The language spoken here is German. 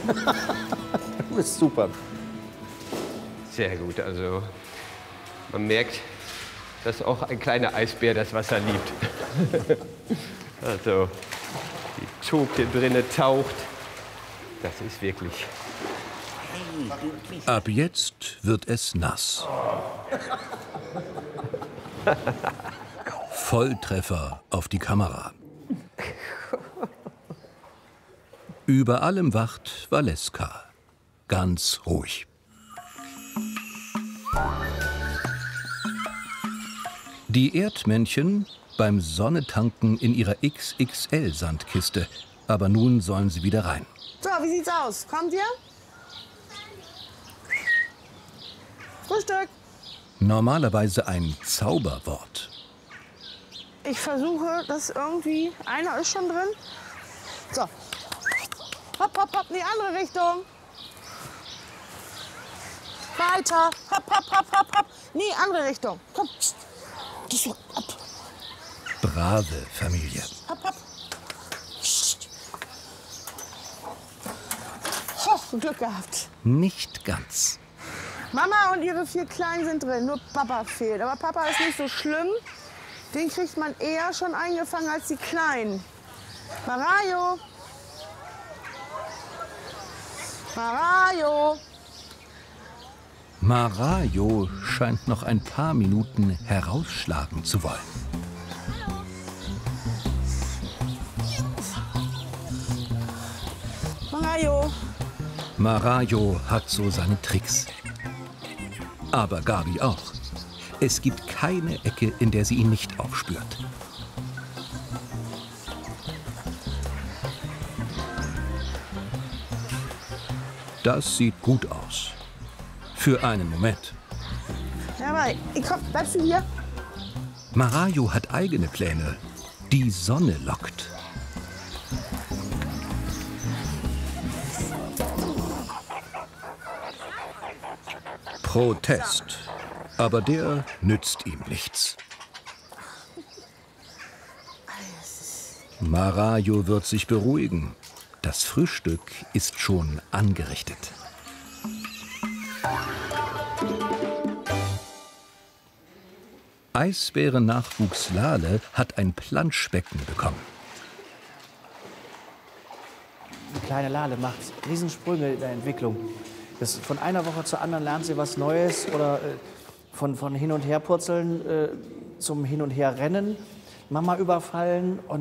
Du bist super. Sehr gut, also man merkt, dass auch ein kleiner Eisbär das Wasser liebt. Also die tobt hier drinnen, taucht. Das ist wirklich... Ab jetzt wird es nass. Volltreffer auf die Kamera. Über allem wacht Valeska. Ganz ruhig. Die Erdmännchen beim Sonnetanken in ihrer XXL-Sandkiste. Aber nun sollen sie wieder rein. So, wie sieht's aus? Kommt ihr? Frühstück. Normalerweise ein Zauberwort. Ich versuche, dass irgendwie... Einer ist schon drin. So. Hopp, hopp, hopp, in die andere Richtung. Weiter. Hopp, hopp, hopp, hopp, hopp. Nee, andere Richtung. Komm. Hopp. Brave Familie. Hopp, hopp. Oh, Glück gehabt. Nicht ganz. Mama und ihre 4 Kleinen sind drin, nur Papa fehlt. Aber Papa ist nicht so schlimm. Den kriegt man eher schon eingefangen als die Kleinen. Marajo. Marajo. Marajo scheint noch ein paar Minuten herausschlagen zu wollen. Marajo. Marajo hat so seine Tricks. Aber Gabi auch. Es gibt keine Ecke, in der sie ihn nicht aufspürt. Das sieht gut aus. Für einen Moment. Jawohl, komm, bleibst du hier? Marajo hat eigene Pläne. Die Sonne lockt. Protest. Aber der nützt ihm nichts. Marajo wird sich beruhigen. Das Frühstück ist schon angerichtet. Eisbärennachwuchs Lale hat ein Planschbecken bekommen. Die kleine Lale macht Riesensprünge in der Entwicklung. Das, von einer Woche zur anderen lernt sie was Neues oder von hin und her purzeln zum hin und her rennen, Mama überfallen. Und